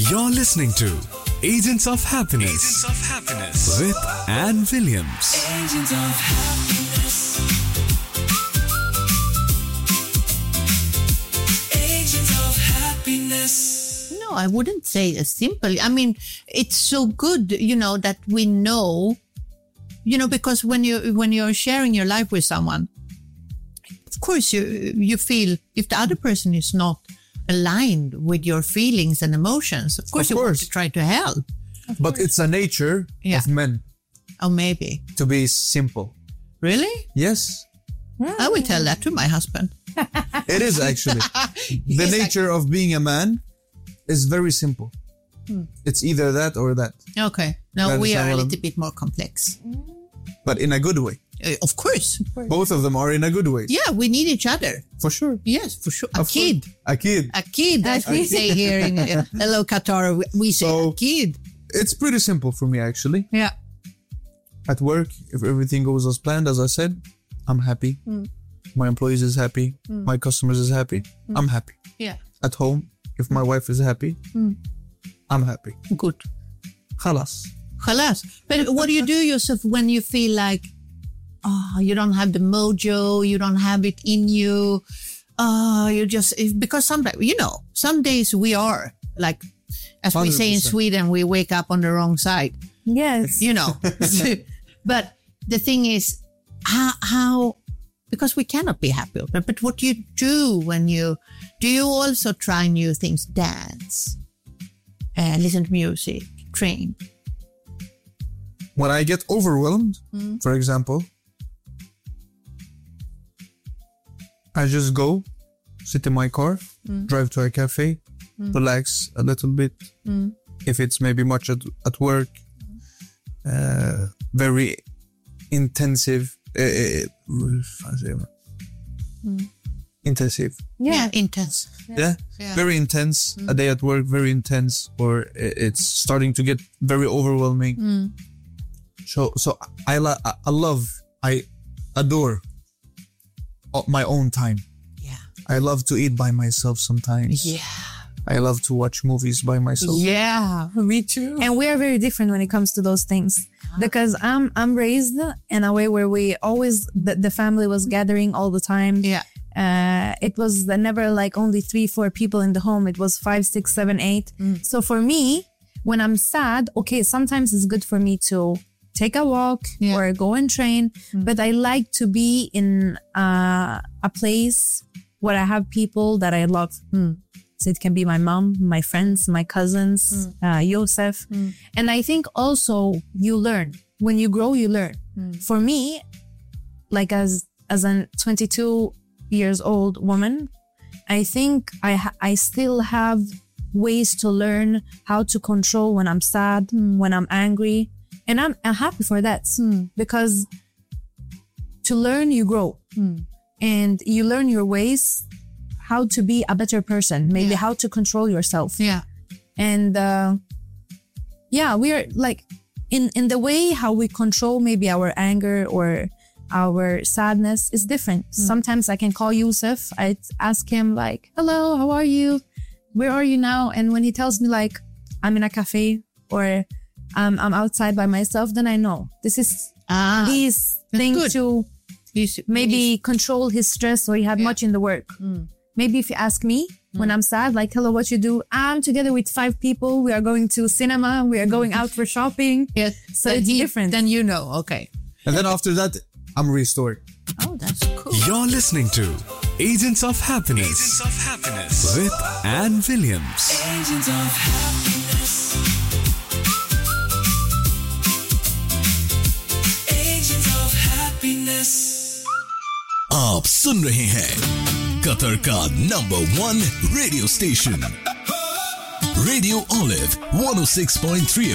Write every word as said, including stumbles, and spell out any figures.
You're listening to Agents of Happiness, Agents of Happiness with Anne Williams. Agents of Happiness. Agents of Happiness. No, I wouldn't say as simple. I mean, it's so good, you know, that we know, you know, because when you when you're sharing your life with someone, of course you you feel if the other person is not aligned with your feelings and emotions, of course Of you want course. to try to help. But it's a nature Yeah. of men Oh, maybe. to be simple. Really? Yes, I will tell that to my husband. it is actually. The He's like- nature of being a man is very simple. It's either that or that, Okay. No, That we is are a how- little bit more complex. but in a good way. Uh, of course. Both of them are in a good way. Yeah, we need each other. For sure. Yes, for sure. A Of course. kid. A kid. A kid, as we say here in uh, Hello Qatar, we- we say So- a kid. It's pretty simple for me, actually. Yeah. At work, if everything goes as planned, as I said, I'm happy. My employees is happy. My customers is happy. I'm happy. Yeah. At home, if my wife is happy, I'm happy. Good. Khalas. Khalas. But what do you do, Yusuf, when you feel like, oh, you don't have the mojo, you don't have it in you, oh, you just, if- because sometimes, you know, some days we are, like, as we say in one hundred percent. Sweden, we wake up on the wrong side, Yes. you know. But the thing is, how, how, because we cannot be happy, but, but what do you do when you, do you also try new things, dance, uh, listen to music, train? When I get overwhelmed, for example, I just go, sit in my car, drive to a cafe, relax a little bit. If it's maybe much at, at work, uh, very intensive, uh, uh, intensive, Yeah, intense. yeah, Yeah. very intense. A day at work, very intense, or i- it's starting to get very overwhelming. So, so I, lo- I I love, I adore o- my own time. Yeah. I love to eat by myself sometimes. Yeah. I love to watch movies by myself. Yeah. Me too. And we are very different when it comes to those things because I'm I'm raised in a way where we always the, the family was gathering all the time. Yeah. Uh, it was never like only three, four people in the home. It was five, six, seven, eight. So for me, when I'm sad, okay, sometimes it's good for me to take a walk Yeah. or go and train. But I like to be in uh, a place where I have people that I love. So it can be my mom, my friends, my cousins, uh, Yosef. And I think also you learn. When you grow, you learn. For me, like as as a twenty-two years old woman, I think I ha- I still have ways to learn how to control when I'm sad, when I'm angry. And I'm, I'm happy for that because to learn, you grow and you learn your ways, how to be a better person, maybe Yeah. how to control yourself. Yeah. And uh, yeah, we are like in, in the way how we control maybe our anger or our sadness is different. Sometimes I can call Yusuf. I ask him like, hello, how are you? Where are you now? And when he tells me like, I'm in a cafe or um, I'm outside by myself, then I know this is Ah. his that's thing good. to He's- maybe control his stress or he had Yeah. much in the work. Maybe if you ask me when I'm sad, like, hello, what you do? I'm together with five people. We are going to cinema. We are going out for shopping. Yes. So Then it's he- different. Then you know. Okay. And then after that, I'm restored. Oh, that's cool. You're listening to Agents of Happiness, Agents of Happiness with Anne Williams. Agents of Happiness. Agents of Happiness. आप सुन रहे हैं Qatar का number one radio station radio olive one oh six point three